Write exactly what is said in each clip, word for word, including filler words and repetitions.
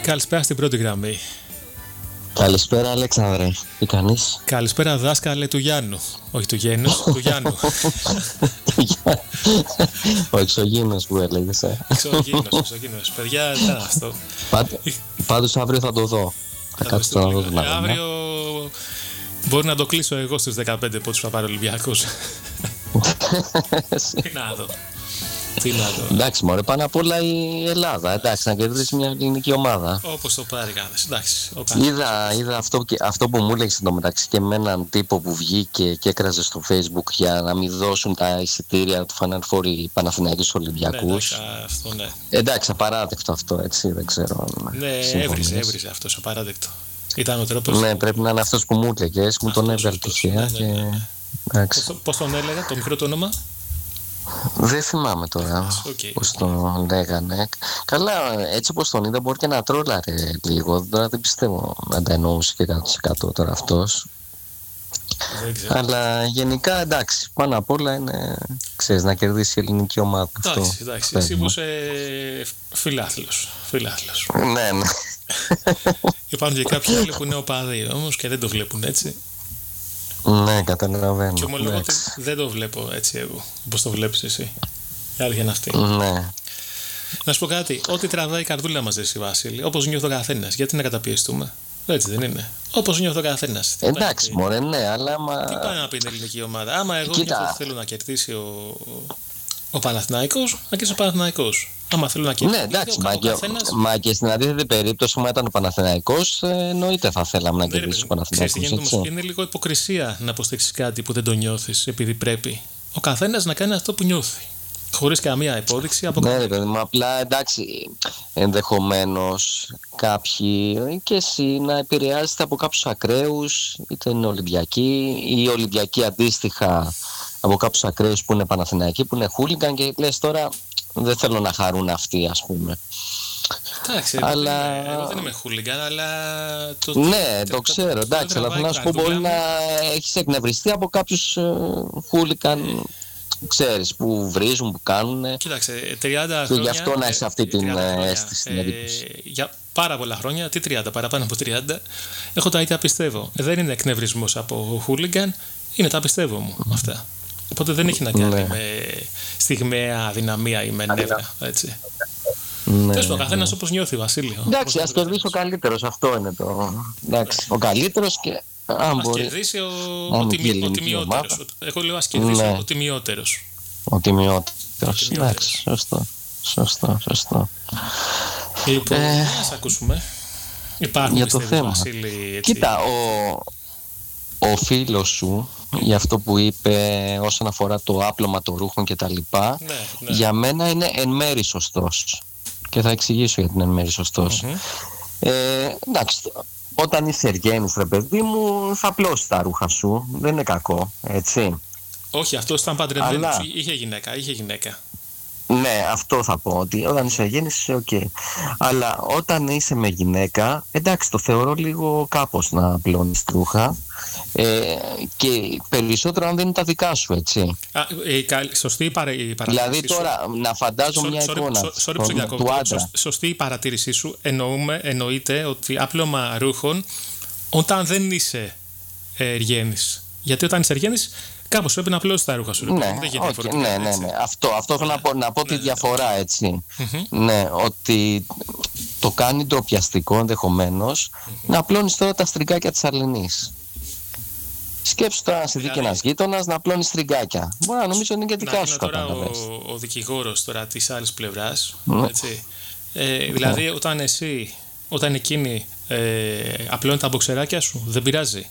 Καλησπέρα στην πρώτη γραμμή. Καλησπέρα, Αλέξανδρε. Τι κάνεις? Καλησπέρα, δάσκαλε του Γιάννου. Όχι του Γένου, του Γιάννου. Ο εξωγήινος που έλεγες. Ε. Εξωγήινος, εξωγήινος. Παιδιά, ήταν αυτό. Πάντως αύριο θα το δω. Θα κάτσω να το δω. Αύριο μπορεί να το κλείσω εγώ στους δεκαπέντε πόντους που θα πάρει ο Ολυμπιακός. Τι να δω. Εντάξει, μωρέ, πάνω απ' όλα η Ελλάδα. Εντάξει, να κερδίσει μια ελληνική ομάδα. Όπως το πάρει κανένας. Εντάξει. Είδα, είδα αυτό, αυτό που μου έλεγε εντωμεταξύ και με έναν τύπο που βγήκε και έκραζε στο Facebook για να μην δώσουν τα εισιτήρια του Final Four οι Παναθηναϊκοί Ολυμπιακούς. Ναι, εντάξει, αυτό, ναι. Εντάξει, απαράδεκτο αυτό, έτσι, δεν ξέρω. Ναι, έβριζε, έβριζε αυτό, απαράδεκτο. Ήταν ο τρόπος. Ναι, πρέπει να είναι αυτός που μου έλεγες, μου τον έβγαλε τυχαία. Ναι, ναι, ναι, ναι. Πώς, πώς τον έλεγα, το μικρό του όνομα? Δεν θυμάμαι τώρα okay, πώς okay. τον λέγανε. Καλά, έτσι όπως τον είδα μπορεί και να τρόλαρε λίγο. Τώρα δεν πιστεύω να τα εννοούσε και εκατό τοις εκατό τώρα αυτός. Αλλά γενικά εντάξει, πάνω απ' όλα είναι, ξέρεις, να κερδίσει η ελληνική ομάδα. Εντάξει, αυτό, εντάξει, εσύ που είσαι φιλάθλος. Φιλάθλος. Ναι, ναι. Υπάρχουν και κάποιοι άλλοι που είναι οπαδοί όμως και δεν το βλέπουν έτσι. Ναι, καταλαβαίνω. Και ομολογώ ότι δεν το βλέπω έτσι εγώ, όπως το βλέπεις εσύ. Η αλήθεια είναι αυτή. Ναι. Να σου πω κάτι, ό,τι τραβάει η καρδούλα μας, εσύ Βασίλη, όπως νιώθει ο καθένας, γιατί να καταπιεστούμε. Έτσι δεν είναι? Όπως νιώθει ο καθένας. Εντάξει, μωρέ, ναι, αλλά άμα... Τι πάει να πει η ελληνική ομάδα? Άμα εγώ νιώθω ότι θέλω να κερδίσει ο, ο Παναθηναϊκός, να κερδίσει ο Παναθηναϊκός. Άμα θέλω να κερδίσει. Ναι, εντάξει, μα και, καθένας... μα και στην αντίθετη περίπτωση, μα ήταν ο Παναθηναϊκός, εννοείται θα θέλαμε να κερδίσει ο Παναθηναϊκός. Είναι λίγο υποκρισία να αποστέξεις κάτι που δεν το νιώθεις επειδή πρέπει. Ο καθένας να κάνει αυτό που νιώθει. Χωρίς καμία υπόδειξη από ναι, ρε παιδί μου, απλά εντάξει, ενδεχομένως κάποιοι και εσύ να επηρεάζεστε από κάποιους ακραίους, είτε είναι Ολυμπιακοί ή Ολυμπιακοί αντίστοιχα από κάποιους ακραίους που είναι Παναθηναϊκοί, που είναι χούλιγκαν και λες τώρα δεν θέλω να χαρούν αυτοί, ας πούμε. Εντάξει, αλλά... εγώ δεν είμαι χούλιγκαν, αλλά... Το... Ναι, το, το ξέρω, το, εντάξει, αλλά θέλω να σου πω μπορεί να έχεις εκνευριστεί από κάποιους χούλιγκαν, ξέρεις, που βρίζουν, που κάνουν. Κοίταξε, τριάντα και χρόνια... γι' αυτό να έχεις αυτή την αίσθηση, την εντύπωση. Ε, για πάρα πολλά χρόνια, τι τριάντα, παραπάνω από τριάντα, έχω τα ίδια πιστεύω. Δεν είναι εκνευρισμός από χούλιγκαν, είναι τα πιστεύω μου mm. αυτά. Οπότε δεν έχει να κάνει ναι. με στιγμαία αδυναμία ή με νεύρα, έτσι. Ναι, Τέλος, ο καθένας ναι. όπως νιώθει, Βασίλειο. Εντάξει, ας κερδίσει ο καλύτερος, αυτό είναι το... Εντάξει, ο καλύτερος και... Αν ας μπορεί, κερδίσει ο, ο, τιμι, ο τιμιότερος. Εγώ λέω ας κερδίσει ναι. ο τιμιότερος. Ο τιμιότερος, εντάξει, σωστό, σωστό, σωστό. Λοιπόν, ε, ας ακούσουμε. Υπάρχουν για το θέμα. Βασίλη, έτσι. Κοίτα, ο, ο φίλος σου, για αυτό που είπε όσον αφορά το άπλωμα των ρούχων και τα λοιπά, ναι, ναι. για μένα είναι εν μέρει σωστός. Και θα εξηγήσω γιατί είναι εν μέρει σωστός. Mm-hmm. Ε, εντάξει, όταν είσαι εργένης, ρε παιδί μου, θα απλώσεις τα ρούχα σου. Δεν είναι κακό, έτσι. Όχι, αυτός ήταν παντρεμένος, αλλά... είχε γυναίκα, είχε γυναίκα. Ναι, αυτό θα πω, ότι όταν είσαι εργένης είσαι οκ. Okay. Αλλά όταν είσαι με γυναίκα, εντάξει, το θεωρώ λίγο κάπως να απλώνεις ρούχα. Ε, και περισσότερο αν δεν είναι τα δικά σου, έτσι. Α, ε, σωστή η παρατήρησή σου. Δηλαδή τώρα να φαντάζω sorry, μια sorry, εικόνα sorry, sorry, sorry, του άντρα. Σωστή η παρατήρησή σου. Εννοούμε, εννοείται ότι άπλωμα ρούχων όταν δεν είσαι εργένης. Γιατί όταν είσαι εργένης κάπως πρέπει να απλώσεις τα ρούχα σου. Ναι, okay, ναι, ναι, ναι. Αυτό, αυτό θέλω να πω, να πω τη διαφορά, έτσι. Mm-hmm. Ναι, ότι το κάνει ντροπιαστικό ενδεχομένως mm-hmm. να απλώνεις τώρα τα στριγκάκια της Αλληνής. Σκέψου τώρα να σε δει και ένας γείτονας να απλώνει στριγκάκια. Μπορεί να νομίζω είναι και δικά σου κατάλαβες. Ο, ο δικηγόρος τώρα της άλλης πλευράς. Mm. Έτσι. Ε, δηλαδή mm. όταν εσύ, όταν εκείνη ε, απλώνει τα μποξεράκια σου, δεν πειράζει.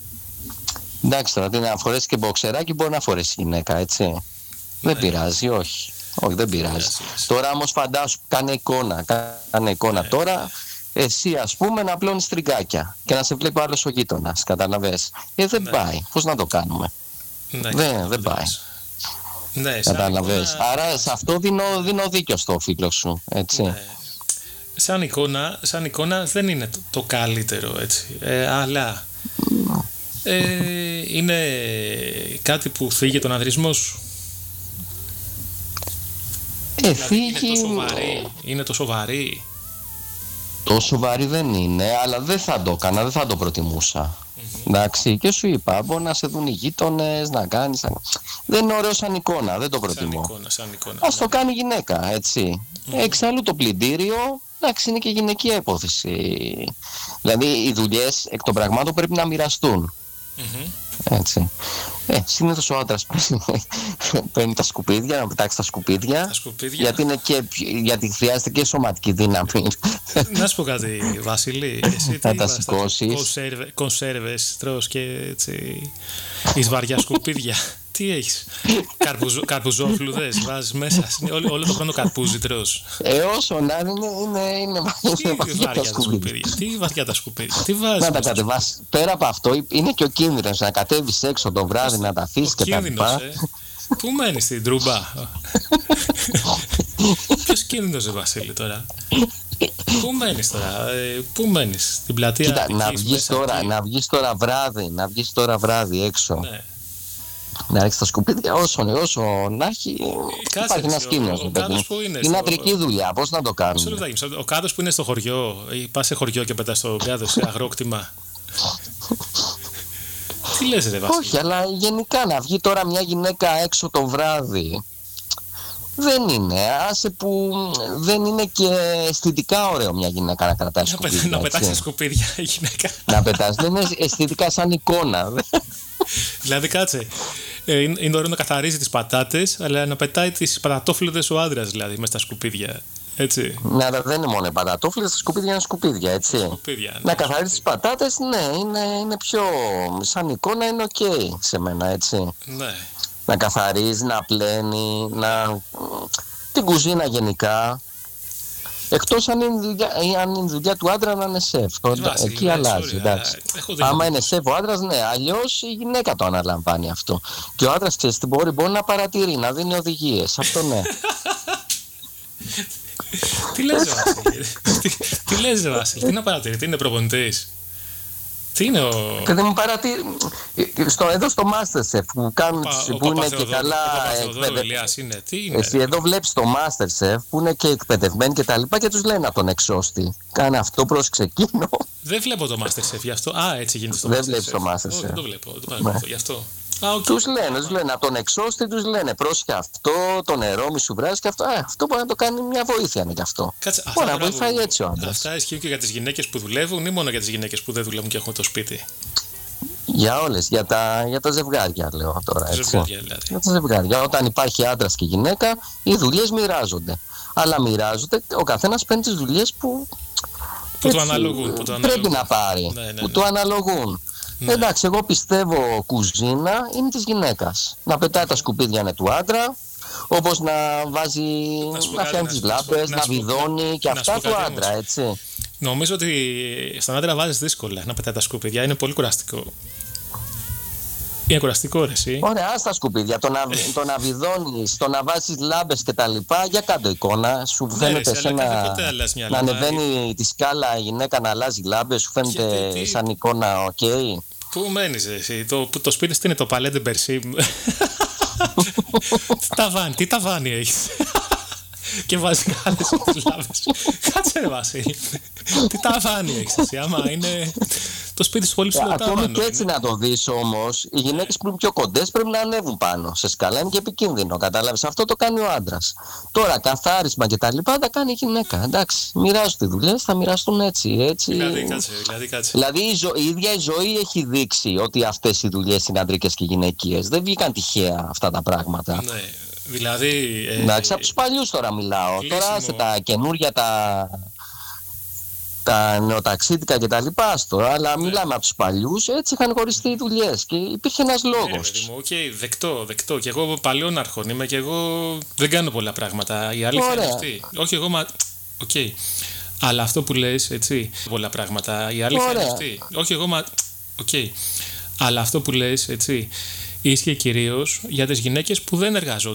Εντάξει τώρα, να φορέσει και μποξεράκι μπορεί να φορέσει γυναίκα, έτσι. Ναι. Δεν πειράζει, όχι. Όχι, δεν πειράζει. Yeah, τώρα όμως φαντάσου, κάνε εικόνα. Κάνε εικόνα yeah. τώρα. Εσύ, ας πούμε, να απλώνεις τριγκάκια και να σε βλέπει άλλος ο γείτονας. Καταλαβες. Ε, δεν ναι. πάει. Πώς να το κάνουμε. Ναι, δεν, δεν πάει. Ναι, καταλαβες. Εικόνα... Άρα σε αυτό δίνω, δίνω δίκιο στο φίλο σου. Έτσι. Ναι. Σαν, εικόνα, σαν εικόνα δεν είναι το, το καλύτερο, έτσι. Ε, αλλά ε, είναι κάτι που θίγει τον ανδρισμό σου. Ε, δηλαδή, θίγει... είναι το σοβαρή. Είναι το σοβαρή. Τόσο βαρύ δεν είναι, αλλά δεν θα το έκανα, δεν θα το προτιμούσα. Mm-hmm. Εντάξει, και σου είπα, μπορεί να σε δουν οι γείτονες, να κάνεις. Δεν είναι ωραίο σαν εικόνα, δεν το προτιμώ. Σαν εικόνα, σαν εικόνα. Ας το κάνει γυναίκα, έτσι. Mm-hmm. Εξάλλου το πλυντήριο, εντάξει, είναι και γυναικεία υπόθεση. Δηλαδή, οι δουλειές εκ των πραγμάτων πρέπει να μοιραστούν. Mm-hmm. Έτσι. Ε, συνήθως ο άντρας παίρνει τα σκουπίδια, να πετάξει τα σκουπίδια, τα σκουπίδια. Γιατί, είναι και, γιατί χρειάζεται και σωματική δύναμη. Να σου πω κάτι, Βασίλη, εσύ τι τα σηκώσεις. Κονσέρβε, κονσέρβες τρως και έτσι εις βαριά σκουπίδια. Τι έχεις, καρπουζόφλουδες βάζεις μέσα, όλο, όλο το χρόνο καρπούζι τρως. Ε, όσο να είναι, είναι, είναι, είναι βαριά τα σκουπίδια. Τι βαριά τα σκουπίδια, τι βάζεις. Να τα κατεβάσεις. Πέρα από αυτό είναι και ο κίνδυνος να κατέβεις έξω το βράδυ, να τα αφήσεις και τα λοιπά. Ε. Πού μένεις, στην Τρούμπα? Ποιος κίνδυνος, Βασίλη, τώρα? Πού μένεις τώρα, ε, πού μένεις, στην πλατεία? Κοίτα, να βγεις τώρα, να βγεις τώρα βράδυ, να βγεις τώρα βράδυ έξω. Ναι. Να ρίξει τα σκουπίδια όσο, όσο να έχει. Κάτσε, υπάρχει ένα κίνδυνο. Είναι, είναι ατρική στο... δουλειά. Πώς να το κάνουμε? Ο κάδος που είναι στο χωριό, πας σε χωριό και πετάς τον κάδο σε αγρόκτημα. Τι λες, ρε Βασίλη? Όχι, αλλά γενικά να βγει τώρα μια γυναίκα έξω το βράδυ. Δεν είναι. Άσε που δεν είναι και αισθητικά ωραίο μια γυναίκα να κρατάει σκουπίδια. Να πετάξει τα σκουπίδια η γυναίκα. Να πετάς. Δεν είναι αισθητικά σαν εικόνα. Δηλαδή, κάτσε. Ε, είναι ωραίο να καθαρίζει τις πατάτες, αλλά να πετάει τις πατατόφλουδες ο άντρας, δηλαδή, μες στα σκουπίδια. Έτσι. Ναι, αλλά δεν είναι μόνο οι πατατόφλουδες, τα σκουπίδια είναι σκουπίδια, έτσι. Σκουπίδια, ναι, να καθαρίζει τις πατάτες, ναι, είναι, είναι πιο. Σαν εικόνα είναι οκ okay σε μένα, έτσι. Ναι. Να καθαρίζει, να πλένει, να. Την κουζίνα γενικά. Εκτός αν είναι, δουλειά, αν είναι δουλειά του άντρα να είναι σεφ. Βάση, εκεί ναι, αλλάζει. Sorry, άμα είναι σεφ ο άντρας, ναι. Αλλιώς η γυναίκα το αναλαμβάνει αυτό. Και ο άντρας, ξέρεις τι μπορεί, μπορεί να παρατηρεί, να δίνει οδηγίες. Αυτό ναι. Τι λες, Βασίλη? τι, τι λες, Βασίλη? Τι να παρατηρεί, τι είναι προπονητής? Τι είναι ο... Και δεν μου παρατηρεί. Στο, εδώ στο MasterChef που, κάνουν, ο, που ο είναι και καλά εκπαιδευμένοι. Εσύ εδώ βλέπεις το MasterChef που είναι και εκπαιδευμένοι και τα λοιπά και τους λένε να τον εξώστη. Κάνε αυτό, πρόσεξε εκείνο. Δεν βλέπω το MasterChef γι' αυτό. Α, έτσι γίνεται στο δεν MasterChef. Δεν βλέπεις το MasterChef. Όχι, δεν το βλέπω. Το παρακολουθώ γι' αυτό. Ah, okay. Τους λένε, τους λένε να τον εξώστη, τους λένε πρόσεχε αυτό, το νερό μη σου βράζει και αυτό. Α, αυτό μπορεί να το κάνει μια βοήθεια είναι και αυτό. Κάτσε, μπορεί να βοηθάει έτσι ο άντρας. Αυτά ισχύουν και για τις γυναίκες που δουλεύουν ή μόνο για τις γυναίκες που δεν δουλεύουν και έχουν το σπίτι? Για όλες, για τα, για τα ζευγάρια λέω τώρα. Έτσι. Ζευγάρια, δηλαδή. Για τα ζευγάρια. Όταν υπάρχει άντρας και γυναίκα, οι δουλειές μοιράζονται. Αλλά μοιράζονται, ο καθένας παίρνει τις δουλειές που, που, έτσι, του αναλογούν, που του πρέπει αναλογούν. να πάρει. Ναι, ναι, ναι. Που του αναλογούν. Ναι. Εντάξει, εγώ πιστεύω κουζίνα είναι της γυναίκας. Να πετάει τα σκουπίδια είναι του άντρα, όπως να βάζει, να, να φτιάχνει τις λάμπες, να, να βιδώνει και να αυτά του άντρα, όμως. Έτσι. Νομίζω ότι στον άντρα βάζεις δύσκολα να πετάει τα σκουπίδια, είναι πολύ κουραστικό. Είναι κουραστικό, ρε εσύ. Ωραία, ας τα σκουπίδια, το να, το να βιδώνεις, το να βάζεις λάμπες και τα λοιπά, για κάτω εικόνα, σου ναι, φαίνεται ρε, σε ένα, να ανεβαίνει ή... τη σκάλα η γυναίκα να αλλάζει λάμπες, σου φαίνεται τι... σαν εικόνα, οκ. Okay. Πού μένεις εσύ, το, το σπίτι είναι το Παλέντε Μπερσίμ. Τι ταβάνι, τι ταβάνι έχεις? Και βάζει κάλες στις λάμπες. Κάτσε ρε Βασίλη. Τι ταβάνι έχεις εσύ, άμα είναι το σπίτι σου πολύ ψηλό τάβανο. Ακόμη και έτσι είναι. Να το δεις όμως, οι γυναίκες που είναι πιο κοντές πρέπει να ανέβουν πάνω σε σκάλα, είναι και επικίνδυνο, κατάλαβες. Αυτό το κάνει ο άντρας. Τώρα καθάρισμα και τα λοιπά τα κάνει η γυναίκα. Εντάξει, μοιράζονται δουλειές, θα μοιραστούν έτσι. έτσι. Δηλαδή, κάτσε, δηλαδή, κάτσε. Δηλαδή η, ζω, η ίδια η ζωή έχει δείξει ότι αυτές οι δουλειές είναι αντρικές και γυναικείες. Δεν βγήκαν τυχαία αυτά τα πράγματα. Ναι. Δηλαδή. Ε, Εντάξει, από τους παλιούς τώρα μιλάω. Λύσιμο. Τώρα σε τα καινούργια τα. τα νεοταξίτικα και τα λοιπά τώρα, αλλά ναι. Μιλάμε από τους παλιούς, έτσι είχαν χωριστεί οι δουλειές και υπήρχε ένας λόγος. Ναι, οκ, okay, δεκτό, δεκτό. Και εγώ παλαιόν αρχών είμαι και εγώ δεν κάνω πολλά πράγματα. Η αλήθεια είναι αυτή. Όχι, εγώ μα. Οκ. Okay. Αλλά αυτό που λες, έτσι, πολλά πράγματα. Η αλήθεια είναι αυτή. Όχι, εγώ μα. Οκ. Okay. Αλλά αυτό που λες, έτσι, ίσχυε κυρίως για τις γυναίκες που δεν εργάζονται.